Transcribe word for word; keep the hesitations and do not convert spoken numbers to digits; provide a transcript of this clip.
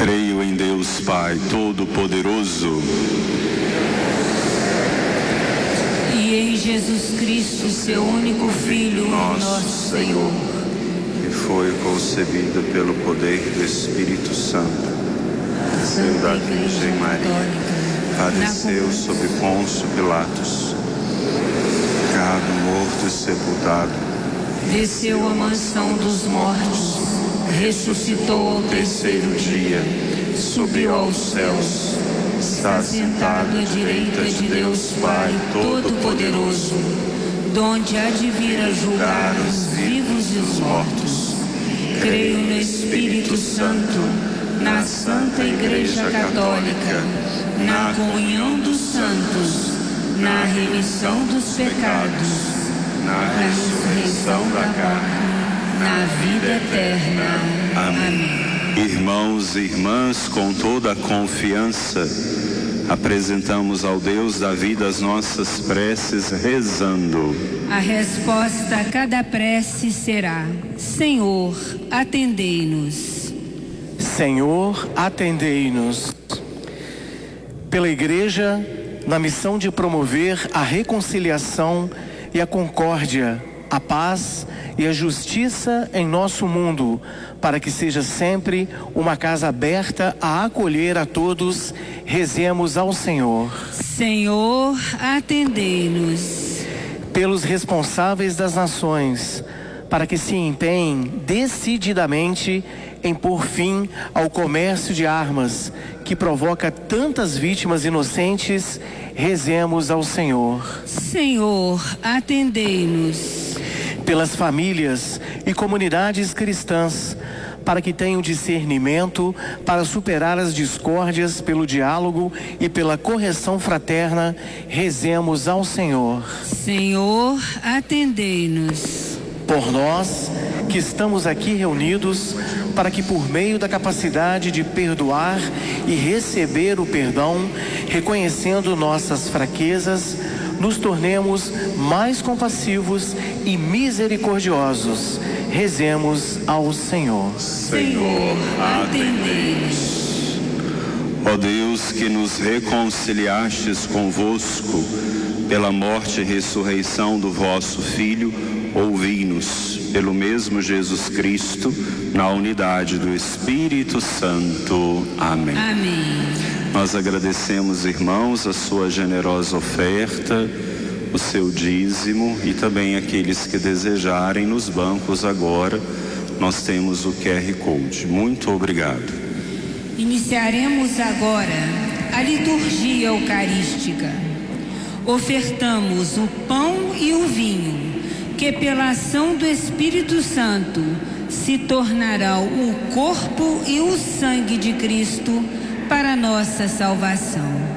Creio em Deus Pai Todo-Poderoso e em Jesus Cristo, seu único Filho, nosso Senhor, que foi concebido pelo poder do Espírito Santo, nasceu da Virgem Maria, padeceu sob Pôncio Pilatos, pecado, morto e sepultado, desceu à mansão dos mortos, ressuscitou ao terceiro dia, subiu aos céus, está sentado à direita de Deus Pai Todo-Poderoso, donde há de vir a julgar os vivos e os mortos. Creio no Espírito Santo, na Santa Igreja Católica, na comunhão dos santos, na remissão dos pecados, na ressurreição da carne, na vida eterna. Amém. Irmãos e irmãs, com toda a confiança, apresentamos ao Deus da vida as nossas preces rezando. A resposta a cada prece será: Senhor, atendei-nos. Senhor, atendei-nos. Pela Igreja, na missão de promover a reconciliação e a concórdia, a paz e a justiça em nosso mundo, para que seja sempre uma casa aberta a acolher a todos, rezemos ao Senhor. Senhor, atendei-nos. Pelos responsáveis das nações, para que se empenhem decididamente em pôr fim ao comércio de armas, que provoca tantas vítimas inocentes, rezemos ao Senhor. Senhor, atendei-nos. Pelas famílias e comunidades cristãs, para que tenham discernimento para superar as discórdias pelo diálogo e pela correção fraterna, rezemos ao Senhor. Senhor, atendei-nos. Por nós que estamos aqui reunidos, para que por meio da capacidade de perdoar e receber o perdão, reconhecendo nossas fraquezas, nos tornemos mais compassivos e misericordiosos. Rezemos ao Senhor. Senhor, atendei-nos. Ó Deus, que nos reconciliastes convosco pela morte e ressurreição do vosso Filho, ouvi-nos pelo mesmo Jesus Cristo, na unidade do Espírito Santo. Amém. Amém. Nós agradecemos, irmãos, a sua generosa oferta, o seu dízimo, e também aqueles que desejarem nos bancos agora. Nós temos o Q R Code. Muito obrigado. Iniciaremos agora a liturgia eucarística. Ofertamos o pão e o vinho, que pela ação do Espírito Santo se tornará o corpo e o sangue de Cristo para nossa salvação.